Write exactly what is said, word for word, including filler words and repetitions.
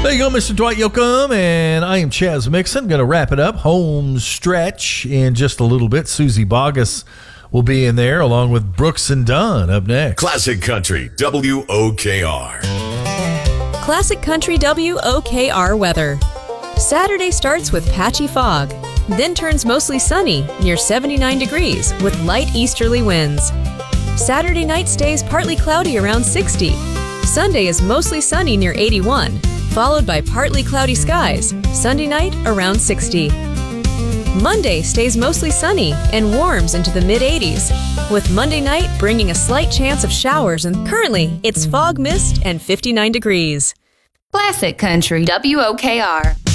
There you go, Mister Dwight Yoakam, and I am Chaz Mixon. Going to wrap it up. Home stretch in just a little bit. Susie Bogus will be in there along with Brooks and Dunn up next. Classic Country, W O K R. Classic Country W O K R weather. Saturday starts with patchy fog, then turns mostly sunny near seventy-nine degrees with light easterly winds. Saturday night stays partly cloudy around sixty. Sunday is mostly sunny near eighty-one, followed by partly cloudy skies. Sunday night around sixty. Monday stays mostly sunny and warms into the mid-eighties, with Monday night bringing a slight chance of showers, and currently it's fog, mist, and fifty-nine degrees. Classic Country W O K R.